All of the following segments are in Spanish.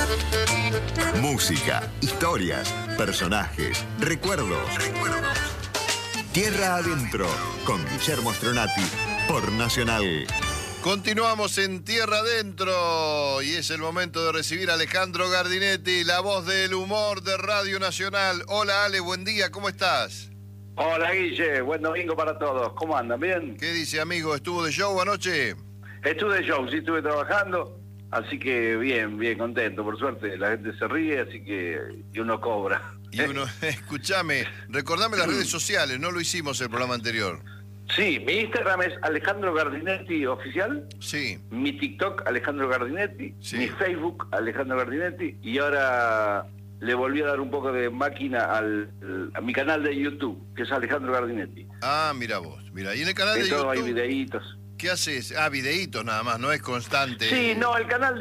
Música, historias, personajes, recuerdos. Tierra Adentro, con Guillermo Stronati, por Nacional. Continuamos en Tierra Adentro y es el momento de recibir a Alejandro Gardinetti, la voz del humor de Radio Nacional. Hola Ale, buen día, ¿cómo estás? Hola Guille, buen domingo para todos. ¿Cómo andan? ¿Bien? ¿Qué dice, amigo? ¿Estuvo de show anoche? Estuve de show, sí, estuve trabajando, así que bien contento. Por suerte la gente se ríe, así que y uno cobra. Y uno, escúchame, recordame las redes sociales, no lo hicimos el programa anterior. Sí, mi Instagram es Alejandro Gardinetti Oficial. Sí. Mi TikTok, Alejandro Gardinetti. Sí. Mi Facebook, Alejandro Gardinetti. Y ahora le volví a dar un poco de máquina a mi canal de YouTube, que es Alejandro Gardinetti. Ah, mira vos, mira. Y en el canal de todo YouTube, hay videitos. ¿qué haces? Ah, videitos nada más, no es constante. Sí, no, en el canal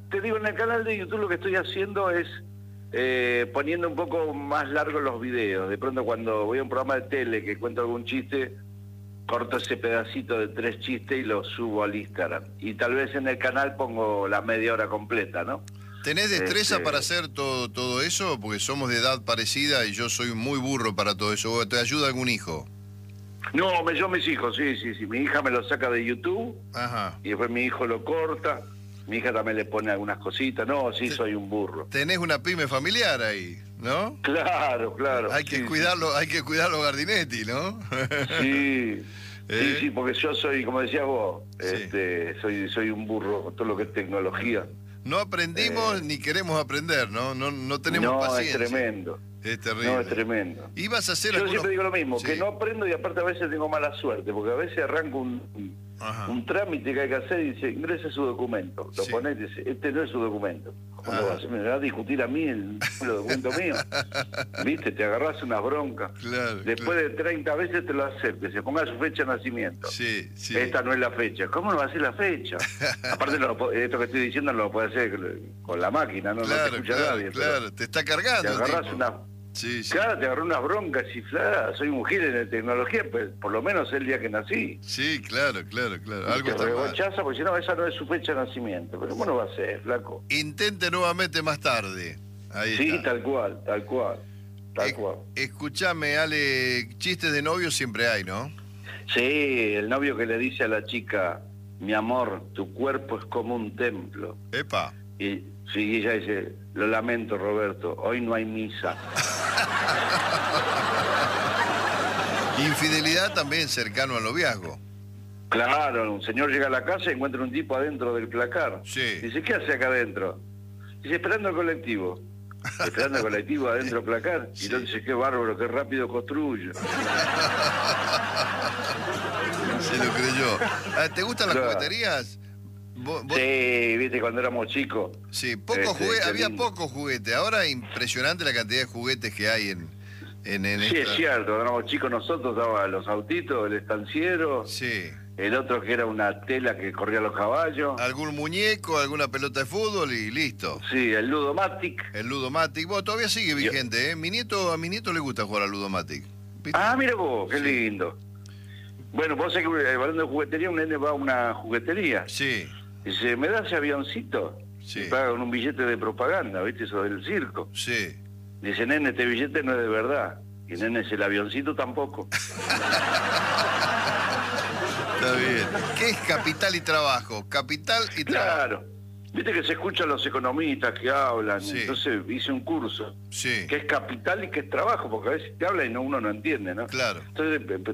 de YouTube lo que estoy haciendo es poniendo un poco más largos los videos. De pronto cuando voy a un programa de tele que cuento algún chiste, corto ese pedacito de 3 chistes y lo subo al Instagram. Y tal vez en el canal pongo la media hora completa, ¿no? ¿Tenés destreza para hacer todo eso? Porque somos de edad parecida y yo soy muy burro para todo eso. ¿Te ayuda algún hijo? No, yo mis hijos, sí. Mi hija me lo saca de YouTube. Ajá. Y después mi hijo lo corta. Mi hija también le pone algunas cositas. No, sí, soy un burro. Tenés una pyme familiar ahí, ¿no? Claro. Hay que sí, cuidarlo, hay que cuidarlo Gardinetti, ¿no? Sí. Sí, porque yo soy, como decías vos, Sí. soy un burro con todo lo que es tecnología. No aprendimos ni queremos aprender, ¿no? No tenemos paciencia. Es tremendo. Es terrible. No, es tremendo. Ibas a hacer Yo siempre digo lo mismo, Sí. que no aprendo y aparte a veces tengo mala suerte, porque a veces arranco un trámite que hay que hacer y dice, ingrese su documento. Lo Sí. ponés y dice, este no es su documento. ¿Cómo me va a discutir a mí el documento mío? ¿Viste? Te agarrás unas broncas. Claro, Después de 30 veces te lo acepte, que se ponga su fecha de nacimiento. Sí. Esta no es la fecha. ¿Cómo no va a ser la fecha? Aparte, esto que estoy diciendo no lo puede hacer con la máquina, no te escucha nadie. Claro, te está cargando. Te agarrás tipo. una... Sí. Claro, te agarró unas broncas chifladas. Soy un gil en la tecnología, pues por lo menos el día que nací. Sí, claro. Algo Te está mal. rechaza, porque si no, esa no es su fecha de nacimiento. Pero ¿cómo no va a ser, flaco? Intente nuevamente más tarde. Ahí Sí, está. tal cual. Escúchame, Ale, chistes de novio siempre hay, ¿no? Sí, el novio que le dice a la chica, mi amor, tu cuerpo es como un templo. Epa. Y sí, ella dice, lo lamento, Roberto, hoy no hay misa. Infidelidad también cercano al noviazgo. Claro, un señor llega a la casa y encuentra un tipo adentro del placar. Sí. Dice, ¿qué hace acá adentro? Dice, esperando el colectivo. Esperando el colectivo adentro del placar. Sí. Y entonces dice, qué bárbaro, qué rápido construyo. Se lo creyó. ¿Te gustan las Claro. jugueterías? Sí, viste, cuando éramos chicos. Sí, había lindo. pocos juguetes. Ahora impresionante la cantidad de juguetes que hay en Sí, es cierto, cuando éramos chicos nosotros dábamos los autitos, el estanciero, Sí. el otro que era una tela que corría los caballos. Algún muñeco, alguna pelota de fútbol y listo. Sí, el Ludomatic. El Ludomatic. Bueno, todavía sigue vigente, ¿eh? A mi nieto le gusta jugar al Ludomatic. ¿Viste? Ah, mira vos, qué Sí. lindo. Bueno, vos sabés que hablando de juguetería, un nene va a una juguetería. Sí. Dice, ¿me das ese avioncito? Sí. Y paga con un billete de propaganda, ¿viste? Eso del circo. Sí. Dice, nene, este billete no es de verdad. Y nene, el avioncito tampoco. Está bien. ¿Qué es capital y trabajo? Capital y trabajo. Claro. Viste que se escuchan los economistas que hablan. Sí. Entonces hice un curso. Sí. Que es capital y que es trabajo, porque a veces te habla y uno no entiende, ¿no? Claro. Entonces